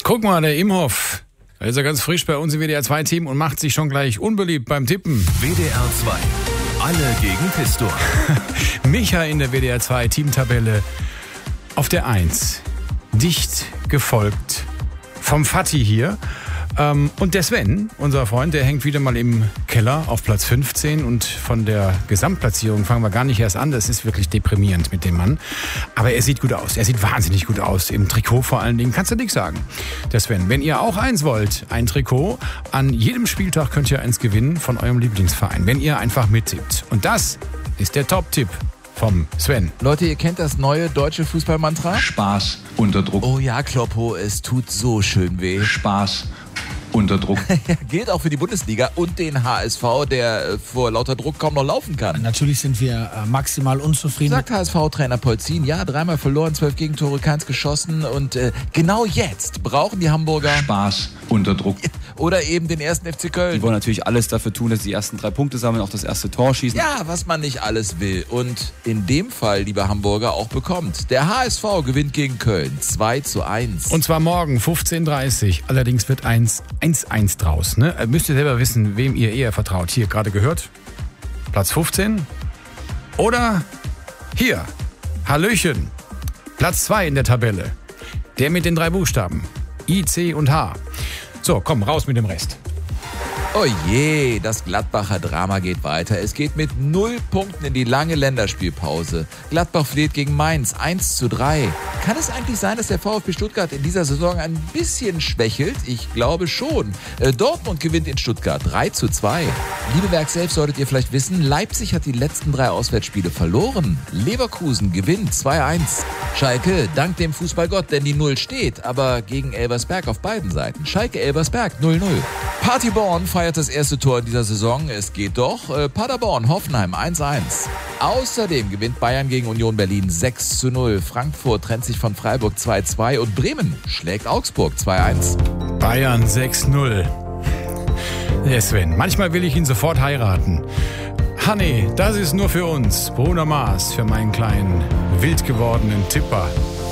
Guck mal, der Imhoff. Da ist er ganz frisch bei uns im WDR 2 Team und macht sich schon gleich unbeliebt beim Tippen. WDR 2. Alle gegen Pistor. Micha in der WDR 2 Teamtabelle auf der 1. Dicht gefolgt vom Fatih hier. Und der Sven, unser Freund, der hängt wieder mal im Keller auf Platz 15 und von der Gesamtplatzierung fangen wir gar nicht erst an. Das ist wirklich deprimierend mit dem Mann. Aber er sieht gut aus. Er sieht wahnsinnig gut aus. Im Trikot vor allen Dingen. Kannst du nichts sagen. Der Sven, wenn ihr auch eins wollt, ein Trikot, an jedem Spieltag könnt ihr eins gewinnen von eurem Lieblingsverein. Wenn ihr einfach mittippt. Und das ist der Top-Tipp vom Sven. Leute, ihr kennt das neue deutsche Fußballmantra? Spaß unter Druck. Oh ja, Kloppo, es tut so schön weh. Spaß unter Druck. Gilt auch für die Bundesliga und den HSV, der vor lauter Druck kaum noch laufen kann. Natürlich sind wir maximal unzufrieden. Sagt HSV-Trainer Polzin, ja, 3-mal verloren, 12 Gegentore, keins geschossen und genau jetzt brauchen die Hamburger Spaß unter Druck. Oder eben den ersten FC Köln. Die wollen natürlich alles dafür tun, dass sie die ersten 3 Punkte sammeln, auch das erste Tor schießen. Ja, was man nicht alles will und in dem Fall, liebe Hamburger, auch bekommt. Der HSV gewinnt gegen Köln 2:1. Und zwar morgen 15:30 Uhr. Allerdings wird 1:1 draus. Ne? Müsst ihr selber wissen, wem ihr eher vertraut. Hier gerade gehört, Platz 15. Oder hier, Hallöchen, Platz 2 in der Tabelle. Der mit den 3 Buchstaben, I, C und H. So, komm, raus mit dem Rest. Oh je, das Gladbacher Drama geht weiter. Es geht mit 0 Punkten in die lange Länderspielpause. Gladbach verliert gegen Mainz 1:3. Kann es eigentlich sein, dass der VfB Stuttgart in dieser Saison ein bisschen schwächelt? Ich glaube schon. Dortmund gewinnt in Stuttgart 3:2. Liebewerk selbst solltet ihr vielleicht wissen, Leipzig hat die letzten 3 Auswärtsspiele verloren. Leverkusen gewinnt 2:1. Schalke dank dem Fußballgott, denn die 0 steht, aber gegen Elversberg auf beiden Seiten. Schalke-Elversberg 0:0. Paderborn feiert das erste Tor in dieser Saison. Es geht doch. Paderborn-Hoffenheim 1:1. Außerdem gewinnt Bayern gegen Union Berlin 6:0. Frankfurt trennt sich von Freiburg 2:2 und Bremen schlägt Augsburg 2:1. Bayern 6:0. Der Sven, manchmal will ich ihn sofort heiraten. Honey, das ist nur für uns. Bruno Mars für meinen kleinen, wild gewordenen Tipper.